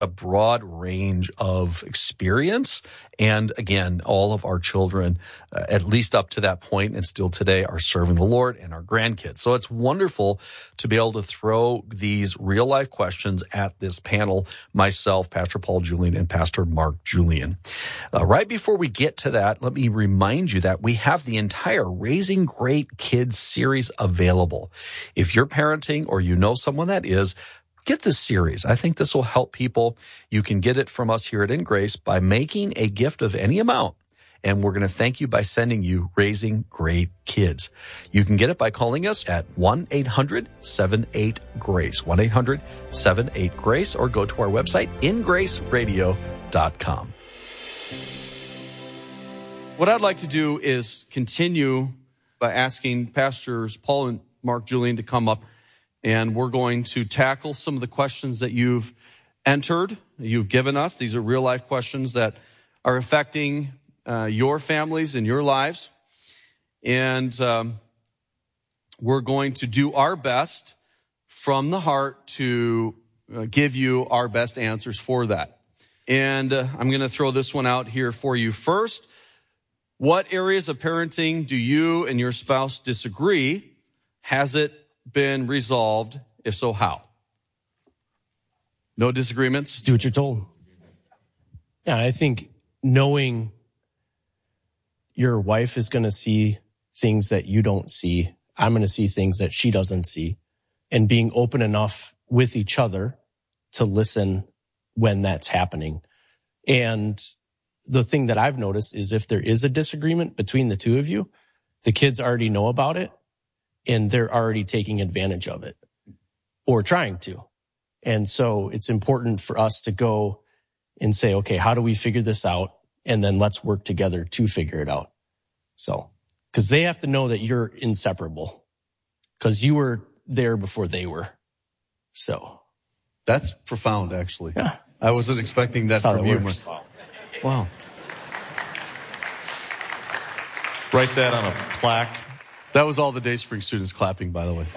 a broad range of experience. And again, all of our children, at least up to that point and still today, are serving the Lord, and our grandkids. So it's wonderful to be able to throw these real life questions at this panel, myself, Pastor Paul Julian, and Pastor Mark Julian. Right before we get to that, let me remind you that we have the entire Raising Great Kids series available. If you're parenting or you know someone that is, get this series. I think this will help people. You can get it from us here at In Grace by making a gift of any amount. And we're going to thank you by sending you Raising Great Kids. You can get it by calling us at 1-800-78-GRACE, 1-800-78-GRACE, or go to our website, ingraceradio.com. What I'd like to do is continue by asking Pastors Paul and Mark Julian to come up, and we're going to tackle some of the questions that you've entered, you've given us. These are real life questions that are affecting your families and your lives. And we're going to do our best from the heart to give you our best answers for that. And I'm going to throw this one out here for you first. What areas of parenting do you and your spouse disagree? Has it been resolved? If so, how? No disagreements? Just do what you're told. Yeah, I think knowing your wife is going to see things that you don't see, I'm going to see things that she doesn't see, and being open enough with each other to listen when that's happening. And the thing that I've noticed is if there is a disagreement between the two of you, the kids already know about it, and they're already taking advantage of it or trying to. And so it's important for us to go and say, okay, how do we figure this out? And then let's work together to figure it out. So, because they have to know that you're inseparable because you were there before they were. So that's profound, actually. Yeah. I wasn't expecting that from you. Wow. Write that on a plaque. That was all the Dayspring students clapping, by the way.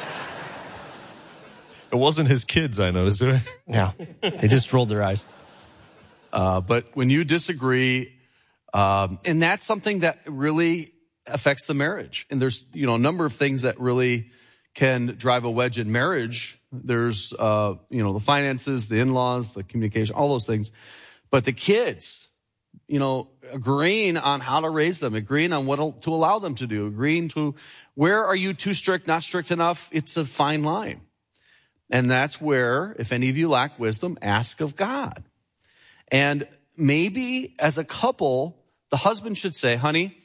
It wasn't his kids, I noticed. Yeah, they just rolled their eyes. But when you disagree, and that's something that really affects the marriage. And there's, a number of things that really can drive a wedge in marriage. There's, the finances, the in-laws, the communication, all those things. But the kids, agreeing on how to raise them, agreeing on what to allow them to do, agreeing to where are you too strict, not strict enough. It's a fine line. And that's where, if any of you lack wisdom, ask of God. And maybe as a couple, the husband should say, honey,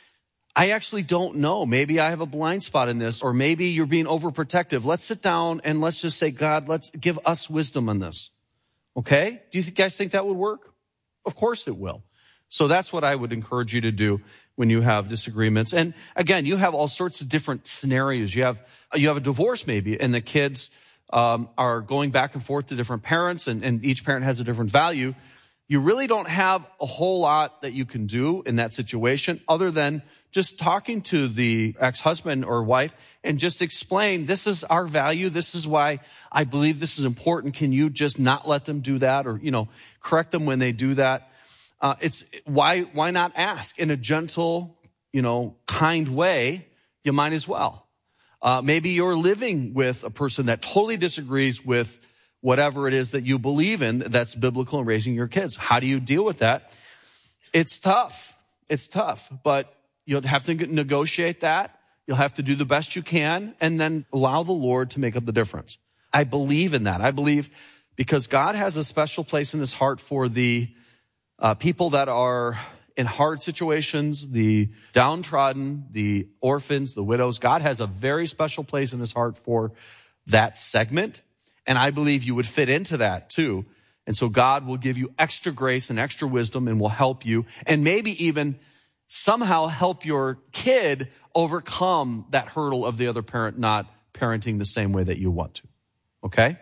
I actually don't know. Maybe I have a blind spot in this, or maybe you're being overprotective. Let's sit down and let's just say, God, let's give us wisdom on this. Okay? Do you guys think that would work? Of course it will. So that's what I would encourage you to do when you have disagreements. And again, you have all sorts of different scenarios. You have a divorce maybe, and the kids are going back and forth to different parents, and each parent has a different value. You really don't have a whole lot that you can do in that situation other than just talking to the ex-husband or wife and just explain, this is our value. This is why I believe this is important. Can you just not let them do that, or, correct them when they do that? It's why not ask in a gentle, kind way? You might as well. Maybe you're living with a person that totally disagrees with whatever it is that you believe in that's biblical in raising your kids. How do you deal with that? It's tough. It's tough, but you'll have to negotiate that. You'll have to do the best you can, and then allow the Lord to make up the difference. I believe in that. I believe because God has a special place in his heart for the people that are in hard situations, the downtrodden, the orphans, the widows. God has a very special place in his heart for that segment. And I believe you would fit into that too. And so God will give you extra grace and extra wisdom and will help you, and maybe even somehow help your kid overcome that hurdle of the other parent not parenting the same way that you want to. Okay?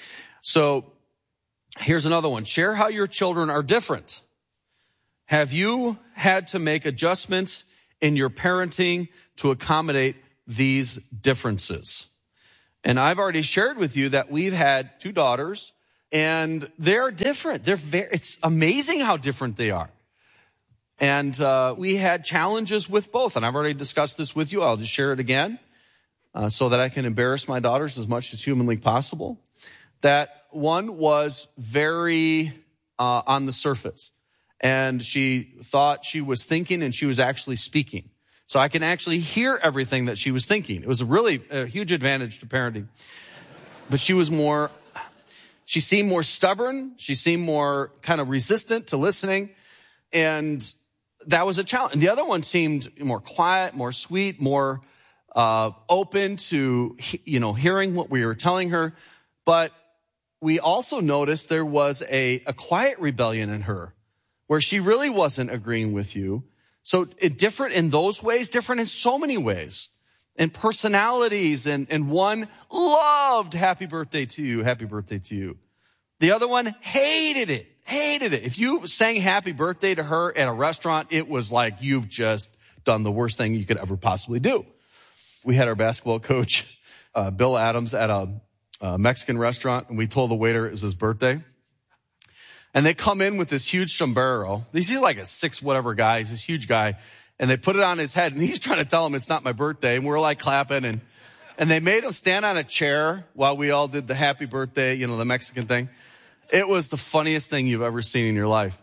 So here's another one. Share how your children are different. Have you had to make adjustments in your parenting to accommodate these differences? And I've already shared with you that we've had 2 daughters, And they're different. It's amazing how different they are. And we had challenges with both. And I've already discussed this with you. I'll just share it again so that I can embarrass my daughters as much as humanly possible. That one was very on the surface. And she thought she was thinking and she was actually speaking. So I can actually hear everything that she was thinking. It was a huge advantage to parenting. But she seemed more stubborn. She seemed more kind of resistant to listening. And that was a challenge. And the other one seemed more quiet, more sweet, more open to, hearing what we were telling her. But we also noticed there was a quiet rebellion in her where she really wasn't agreeing with you. So different in those ways, different in so many ways. And personalities, and one loved happy birthday to you, happy birthday to you. The other one hated it. If you sang happy birthday to her at a restaurant, it was like you've just done the worst thing you could ever possibly do. We had our basketball coach, Bill Adams, at a Mexican restaurant, and we told the waiter it was his birthday. And they come in with this huge sombrero. He's like a 6 whatever guy. He's this huge guy. And they put it on his head, and he's trying to tell him it's not my birthday. And we're like clapping, and they made him stand on a chair while we all did the happy birthday, the Mexican thing. It was the funniest thing you've ever seen in your life.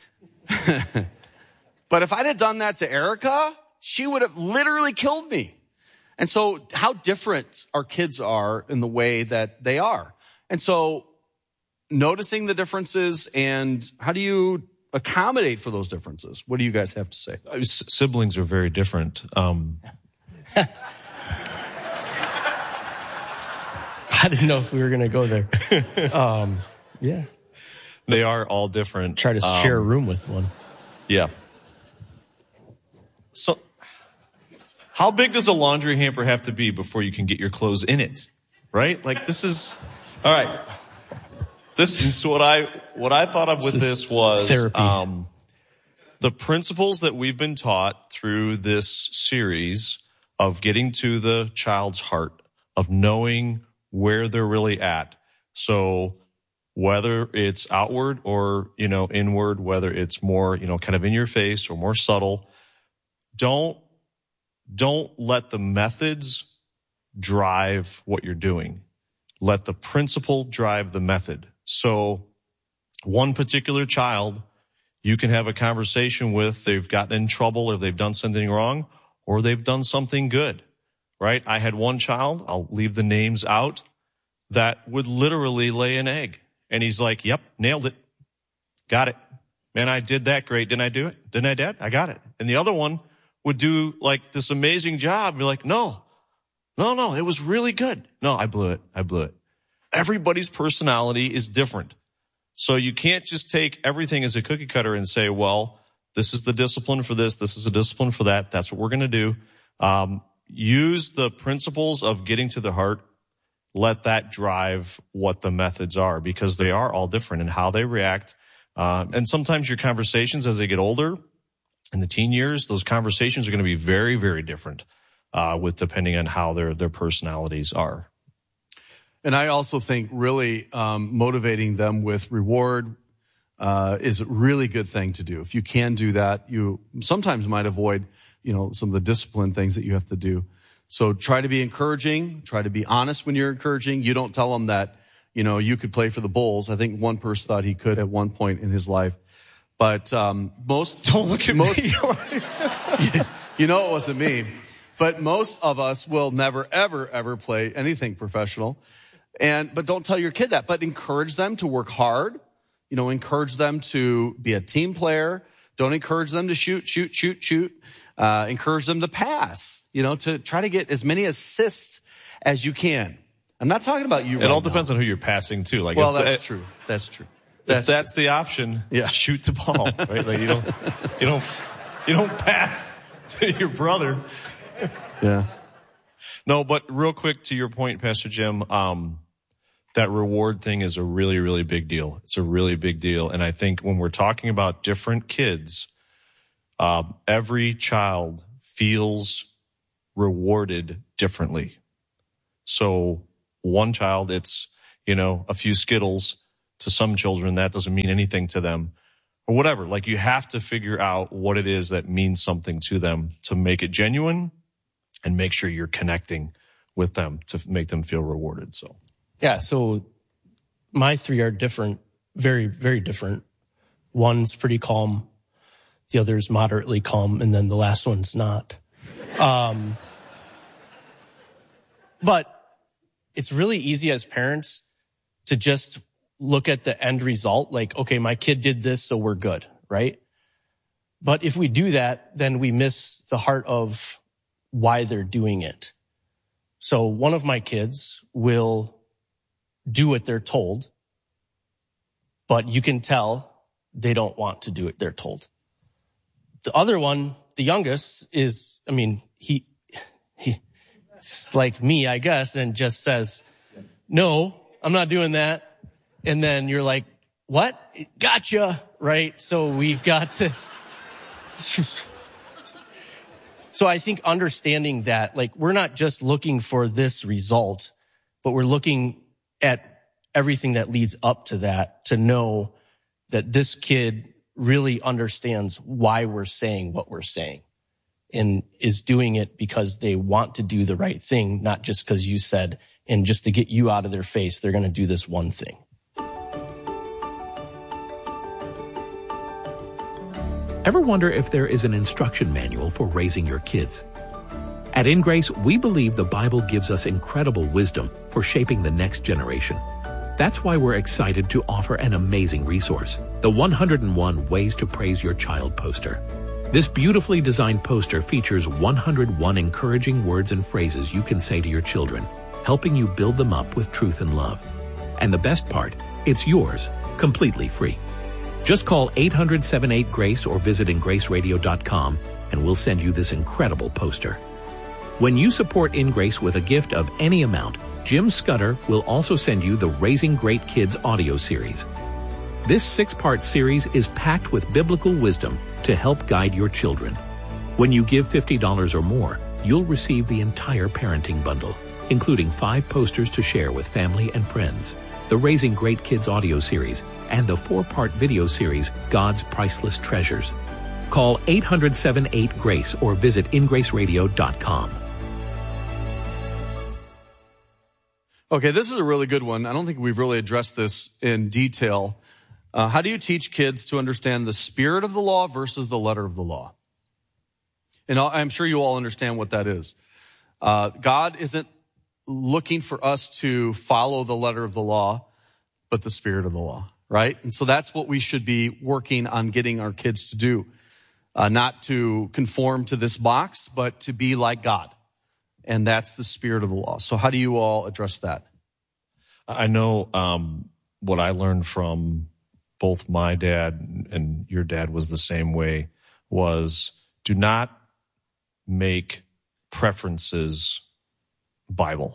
But if I'd have done that to Erica, she would have literally killed me. And so how different our kids are in the way that they are. And so noticing the differences, and how do you accommodate for those differences? What do you guys have to say? Siblings are very different. I didn't know if we were going to go there. Yeah. They are all different. Try to share a room with one. Yeah. So how big does a laundry hamper have to be before you can get your clothes in it? Right? Like all right. This is what I thought of with this was therapy. The principles that we've been taught through this series of getting to the child's heart, of knowing where they're really at. So whether it's outward or, inward, whether it's more, kind of in your face or more subtle, don't let the methods drive what you're doing. Let the principle drive the method. So one particular child, you can have a conversation with, they've gotten in trouble or they've done something wrong or they've done something good, right? I had one child, I'll leave the names out, that would literally lay an egg. And he's like, yep, nailed it. Got it. Man, I did that great. Didn't I do it? Didn't I, Dad? I got it. And the other one would do like this amazing job. Be like, no, it was really good. No, I blew it. Everybody's personality is different. So you can't just take everything as a cookie cutter and say, well, this is the discipline for this. This is a discipline for that. That's what we're going to do. Use the principles of getting to the heart. Let that drive what the methods are, because they are all different in how they react. And sometimes your conversations as they get older, in the teen years, those conversations are going to be very, very different, depending on how their personalities are. And I also think really motivating them with reward is a really good thing to do. If you can do that, you sometimes might avoid, some of the discipline things that you have to do. So try to be encouraging. Try to be honest when you're encouraging. You don't tell them that, you could play for the Bulls. I think one person thought he could at one point in his life. But most... Don't look at me. It wasn't me. But most of us will never, ever, ever play anything professional. But don't tell your kid that. But encourage them to work hard. Encourage them to be a team player. Don't encourage them to shoot. Encourage them to pass. To try to get as many assists as you can. I'm not talking about you. It all depends on who you're passing to. Like, that's true. That's true. If that's the option, shoot the ball. Right? Like you don't pass to your brother. Yeah. No, but real quick to your point, Pastor Jim, that reward thing is a really, really big deal. It's a really big deal. And I think when we're talking about different kids, every child feels rewarded differently. So one child, it's, a few Skittles. to some children, that doesn't mean anything to them or whatever. Like, you have to figure out what it is that means something to them to make it genuine and make sure you're connecting with them to make them feel rewarded. So, yeah. So my three are different, very, very different. One's pretty calm. The other's moderately calm. And then the last one's not. But it's really easy as parents to just look at the end result. Like, okay, my kid did this, so we're good, right? But if we do that, then we miss the heart of why they're doing it. So one of my kids will do what they're told, but you can tell they don't want to do what they're told. The other one, the youngest, is, I mean, he's like me, I guess, and just says, no, I'm not doing that. And then you're like, what? Gotcha, right? So we've got this. So I think understanding that, like, we're not just looking for this result, but we're looking at everything that leads up to that to know that this kid really understands why we're saying what we're saying and is doing it because they want to do the right thing, not just because you said, and just to get you out of their face, they're going to do this one thing. Ever wonder if there is an instruction manual for raising your kids? At InGrace, we believe the Bible gives us incredible wisdom for shaping the next generation. That's why we're excited to offer an amazing resource, the 101 Ways to Praise Your Child poster. This beautifully designed poster features 101 encouraging words and phrases you can say to your children, helping you build them up with truth and love. And the best part, it's yours, completely free. Just call 800-78-GRACE or visit ingraceradio.com and we'll send you this incredible poster. When you support InGrace with a gift of any amount, Jim Scudder will also send you the Raising Great Kids audio series. This 6-part series is packed with biblical wisdom to help guide your children. When you give $50 or more, you'll receive the entire parenting bundle, including 5 posters to share with family and friends, the Raising Great Kids audio series, and the 4-part video series, God's Priceless Treasures. Call 800-78-GRACE or visit ingraceradio.com. Okay, this is a really good one. I don't think we've really addressed this in detail. How do you teach kids to understand the spirit of the law versus the letter of the law? And I'm sure you all understand what that is. God isn't looking for us to follow the letter of the law, but the spirit of the law, right? And so that's what we should be working on getting our kids to do. Not to conform to this box, but to be like God. And that's the spirit of the law. So how do you all address that? I know what I learned from both my dad and your dad was the same way, was do not make preferences Bible.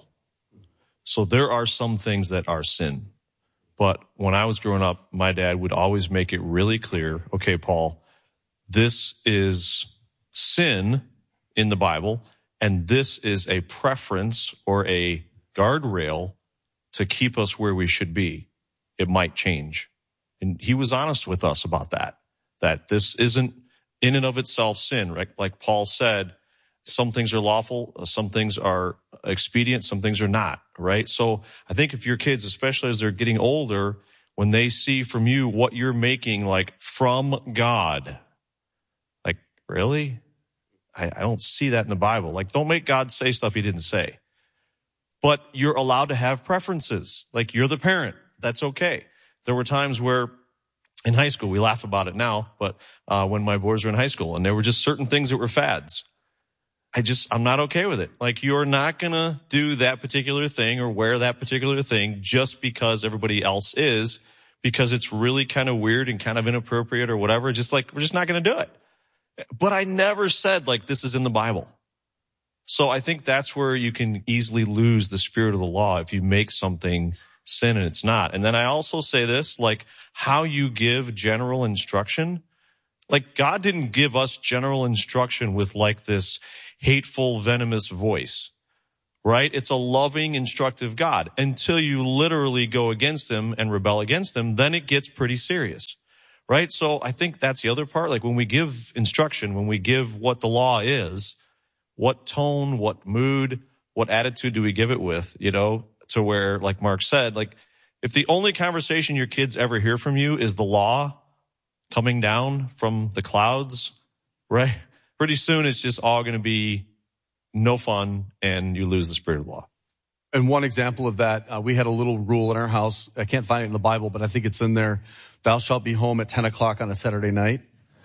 So there are some things that are sin. But when I was growing up, my dad would always make it really clear, okay, Paul, this is sin in the Bible, and this is a preference or a guardrail to keep us where we should be. It might change. And he was honest with us about that this isn't in and of itself sin, right? Like Paul said, some things are lawful, some things are expedient, some things are not, right? So I think if your kids, especially as they're getting older, when they see from you what you're making like from God, like, really? I don't see that in the Bible. Like, don't make God say stuff he didn't say. But you're allowed to have preferences. Like, you're the parent. That's okay. There were times where in high school, we laugh about it now, but when my boys were in high school and there were just certain things that were fads, I'm not okay with it. Like, you're not going to do that particular thing or wear that particular thing just because everybody else is, because it's really kind of weird and kind of inappropriate or whatever. Just like, we're just not going to do it. But I never said like this is in the Bible. So I think that's where you can easily lose the spirit of the law if you make something sin and it's not. And then I also say this, like how you give general instruction. Like God didn't give us general instruction with like this hateful, venomous voice, right? It's a loving, instructive God. Until you literally go against him and rebel against him, then it gets pretty serious, right? So I think that's the other part. Like when we give instruction, when we give what the law is, what tone, what mood, what attitude do we give it with, to where, like Mark said, like if the only conversation your kids ever hear from you is the law coming down from the clouds, right? Pretty soon it's just all going to be no fun and you lose the spirit of law. And one example of that, we had a little rule in our house. I can't find it in the Bible, but I think it's in there. Thou shalt be home at 10 o'clock on a Saturday night.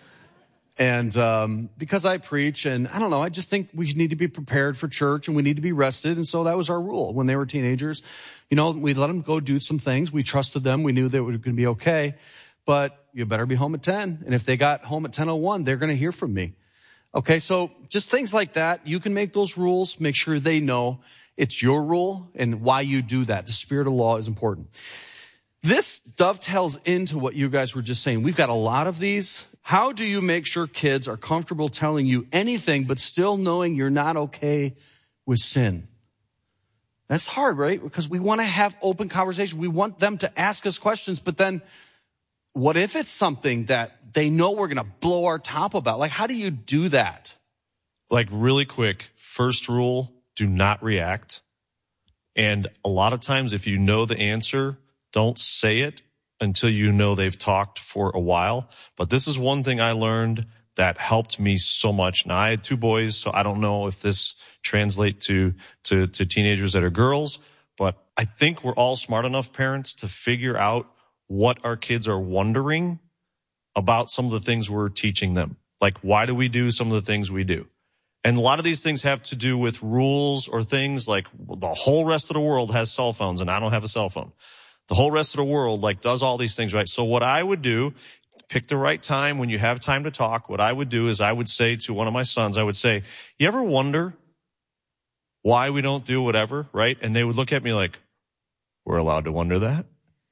And because I preach, and I don't know, I just think we need to be prepared for church and we need to be rested. And so that was our rule when they were teenagers. We let them go do some things. We trusted them. We knew they were going to be okay. But you better be home at 10. And if they got home at 10:01, they're going to hear from me. Okay, so just things like that. You can make those rules. Make sure they know it's your rule and why you do that. The spirit of law is important. This dovetails into what you guys were just saying. We've got a lot of these. How do you make sure kids are comfortable telling you anything but still knowing you're not okay with sin? That's hard, right? Because we want to have open conversation. We want them to ask us questions, but then what if it's something that they know we're going to blow our top about? Like, how do you do that? Like really quick, first rule, do not react. And a lot of times if you know the answer, don't say it until you know they've talked for a while. But this is one thing I learned that helped me so much. Now, I had 2 boys, so I don't know if this translates to teenagers that are girls, but I think we're all smart enough parents to figure out what our kids are wondering about some of the things we're teaching them. Like, why do we do some of the things we do? And a lot of these things have to do with rules or things like the whole rest of the world has cell phones and I don't have a cell phone. The whole rest of the world does all these things, right? So what I would do, pick the right time when you have time to talk. What I would do is I would say to one of my sons, I would say, you ever wonder why we don't do whatever, right? And they would look at me like, we're allowed to wonder that?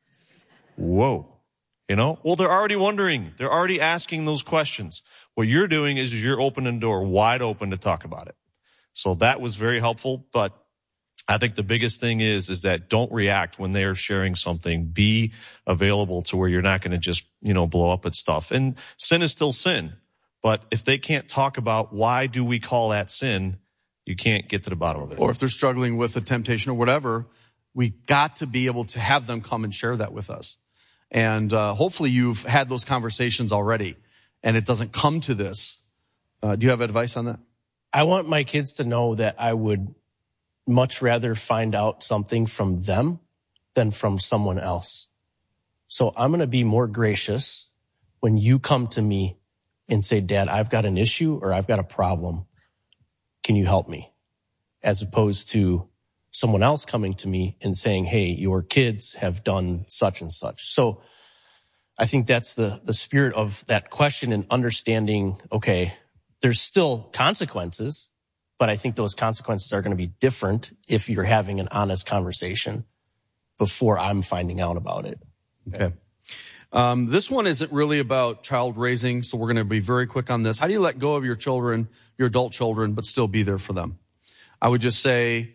Whoa. Well, they're already wondering. They're already asking those questions. What you're doing is you're opening the door wide open to talk about it. So that was very helpful. But I think the biggest thing is that don't react when they're sharing something. Be available to where you're not going to just, blow up at stuff. And sin is still sin. But if they can't talk about why do we call that sin, you can't get to the bottom of it. Or if they're struggling with a temptation or whatever, we got to be able to have them come and share that with us. And hopefully you've had those conversations already and it doesn't come to this. Do you have advice on that? I want my kids to know that I would much rather find out something from them than from someone else. So I'm going to be more gracious when you come to me and say, Dad, I've got an issue or I've got a problem. Can you help me? As opposed to someone else coming to me and saying, hey, your kids have done such and such. So I think that's the spirit of that question and understanding, okay, there's still consequences, but I think those consequences are going to be different if you're having an honest conversation before I'm finding out about it. Okay. This one isn't really about child raising, so we're going to be very quick on this. How do you let go of your children, your adult children, but still be there for them? I would just say,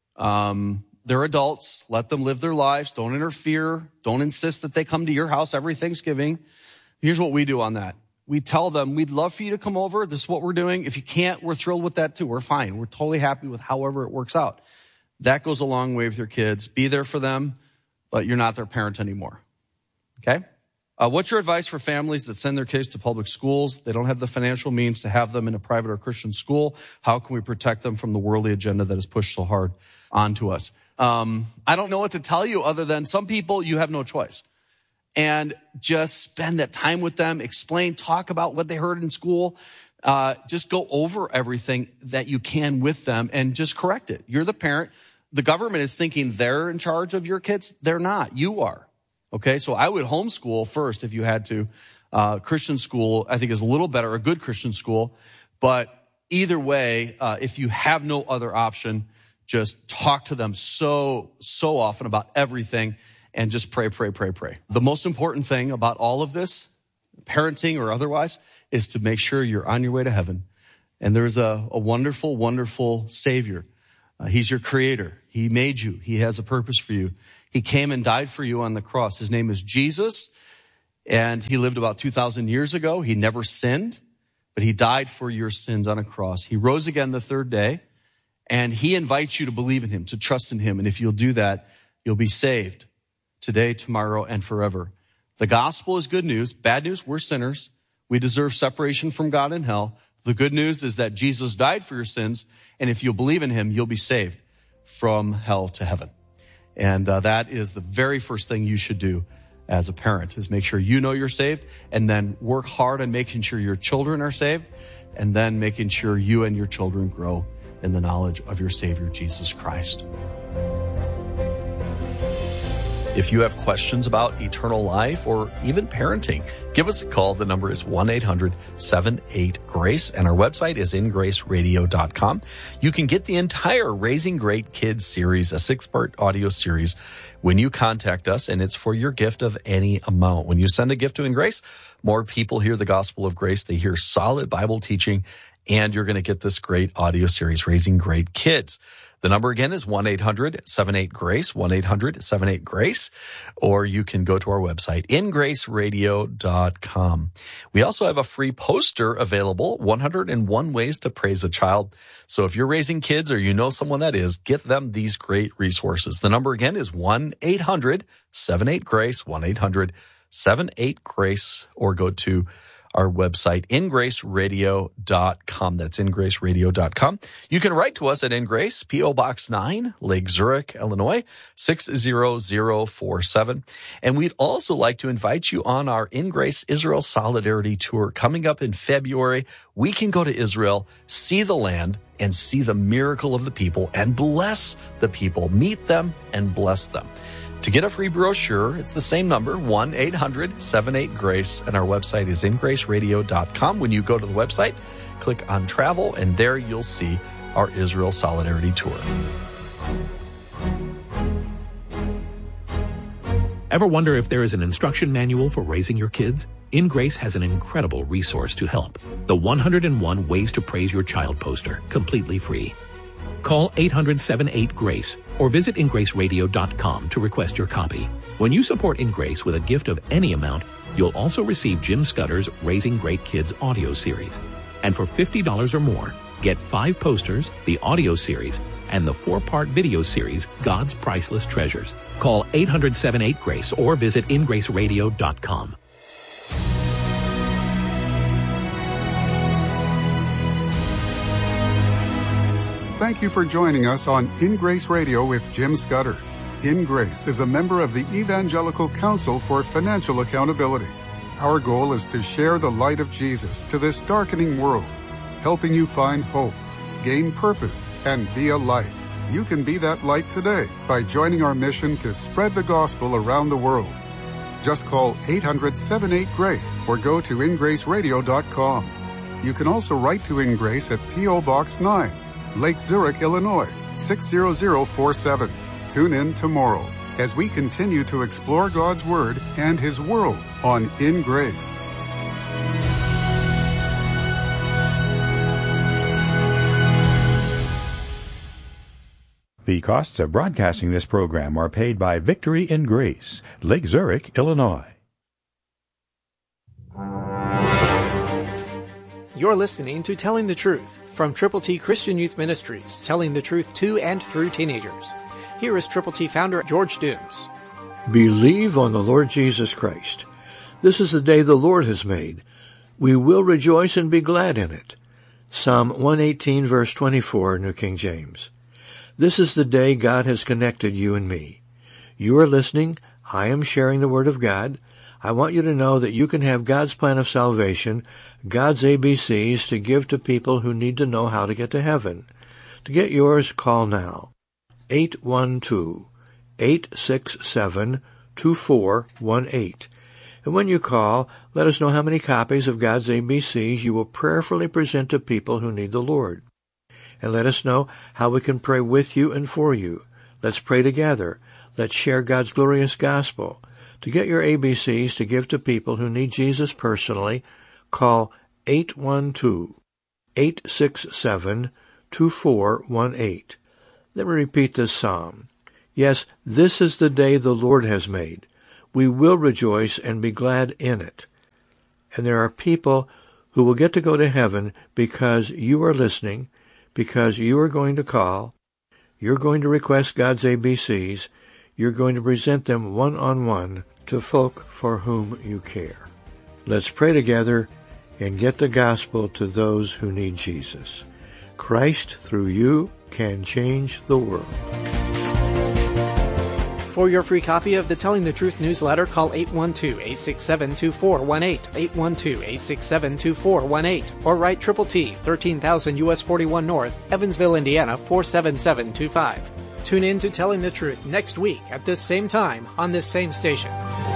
they're adults. Let them live their lives. Don't interfere. Don't insist that they come to your house every Thanksgiving. Here's what we do on that. We tell them, we'd love for you to come over. This is what we're doing. If you can't, we're thrilled with that too. We're fine. We're totally happy with however it works out. That goes a long way with your kids. Be there for them, but you're not their parent anymore. Okay? What's your advice for families that send their kids to public schools? They don't have the financial means to have them in a private or Christian school. How can we protect them from the worldly agenda that is pushed so hard onto us? I don't know what to tell you other than some people, you have no choice. And just spend that time with them, explain, talk about what they heard in school. Just go over everything that you can with them and just correct it. You're the parent. The government is thinking they're in charge of your kids. They're not. You are. Okay, so I would homeschool first if you had to. Christian school, I think, is a little better, a good Christian school. But either way, if you have no other option, just talk to them so often about everything and just pray. The most important thing about all of this, parenting or otherwise, is to make sure you're on your way to heaven. And there's a wonderful, wonderful Savior He's your creator. He made you. He has a purpose for you. He came and died for you on the cross. His name is Jesus, and he lived about 2,000 years ago. He never sinned, but he died for your sins on a cross. He rose again the third day, and he invites you to believe in him, to trust in him. And if you'll do that, you'll be saved today, tomorrow, and forever. The gospel is good news. Bad news, we're sinners. We deserve separation from God in hell. The good news is that Jesus died for your sins, and if you'll believe in him, you'll be saved from hell to heaven. And that is the very first thing you should do as a parent, is make sure you know you're saved, and then work hard on making sure your children are saved, and then making sure you and your children grow in the knowledge of your Savior, Jesus Christ. If you have questions about eternal life or even parenting, give us a call. The number is 1-800-78-GRACE, and our website is ingraceradio.com. You can get the entire Raising Great Kids series, a 6-part audio series, when you contact us, and it's for your gift of any amount. When you send a gift to In Grace, more people hear the gospel of grace. They hear solid Bible teaching, and you're going to get this great audio series, Raising Great Kids. The number again is 1-800-78-GRACE, 1-800-78-GRACE, or you can go to our website, ingraceradio.com. We also have a free poster available, 101 Ways to Praise a Child. So if you're raising kids or you know someone that is, get them these great resources. The number again is 1-800-78-GRACE, 1-800-78-GRACE, or go to our website, ingraceradio.com. That's ingraceradio.com. You can write to us at InGrace, P.O. Box 9, Lake Zurich, Illinois, 60047. And we'd also like to invite you on our InGrace Israel Solidarity Tour coming up in February. We can go to Israel, see the land, and see the miracle of the people, and bless the people, meet them, and bless them. To get a free brochure, it's the same number, 1-800-78-GRACE, and our website is ingraceradio.com. When you go to the website, click on Travel, and there you'll see our Israel Solidarity Tour. Ever wonder if there is an instruction manual for raising your kids? In Grace has an incredible resource to help. The 101 Ways to Praise Your Child poster, completely free. Call 800-78-GRACE or visit ingraceradio.com to request your copy. When you support InGrace with a gift of any amount, you'll also receive Jim Scudder's Raising Great Kids audio series. And for $50 or more, get 5 posters, the audio series, and the 4-part video series, God's Priceless Treasures. Call 800-78-GRACE or visit ingraceradio.com. Thank you for joining us on In Grace Radio with Jim Scudder. In Grace is a member of the Evangelical Council for Financial Accountability. Our goal is to share the light of Jesus to this darkening world, helping you find hope, gain purpose, and be a light. You can be that light today by joining our mission to spread the gospel around the world. Just call 800-78-GRACE or go to ingraceradio.com. You can also write to In Grace at P.O. Box 9, Lake Zurich, Illinois, 60047. Tune in tomorrow as we continue to explore God's Word and His world on In Grace. The costs of broadcasting this program are paid by Victory in Grace, Lake Zurich, Illinois. You're listening to Telling the Truth from Triple T Christian Youth Ministries, telling the truth to and through teenagers. Here is Triple T founder George Dooms. Believe on the Lord Jesus Christ. This is the day the Lord has made. We will rejoice and be glad in it. Psalm 118, verse 24, New King James. This is the day God has connected you and me. You are listening. I am sharing the Word of God. I want you to know that you can have God's plan of salvation, God's ABCs to give to people who need to know how to get to heaven. To get yours, call now. 812-867-2418. And when you call, let us know how many copies of God's ABCs you will prayerfully present to people who need the Lord. And let us know how we can pray with you and for you. Let's pray together. Let's share God's glorious gospel. To get your ABCs to give to people who need Jesus personally, call 812-867-2418. Let me repeat this psalm. Yes, this is the day the Lord has made. We will rejoice and be glad in it. And there are people who will get to go to heaven because you are listening, because you are going to call, you're going to request God's ABCs, you're going to present them one-on-one to folk for whom you care. Let's pray together and get the gospel to those who need Jesus. Christ, through you, can change the world. For your free copy of the Telling the Truth newsletter, call 812-867-2418, 812-867-2418, or write Triple T, 13,000 U.S. 41 North, Evansville, Indiana, 47725. Tune in to Telling the Truth next week at this same time on this same station.